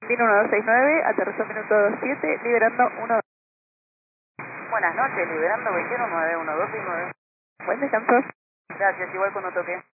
Vino 1269, aterrizó minuto 27, liberando 1. Buenas noches, liberando 21 912 y 9. Buen descanso. Gracias, igual cuando toque.